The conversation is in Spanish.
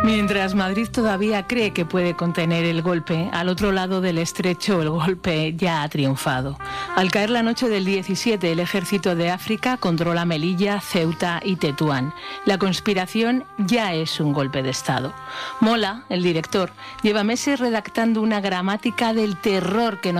Mientras Madrid todavía cree que puede contener el golpe, al otro lado del estrecho el golpe ya ha triunfado. Al caer la noche del 17, el ejército de África controla Melilla, Ceuta y Tetuán. La conspiración ya es un golpe de Estado. Mola, el director, lleva meses redactando una gramática del terror que no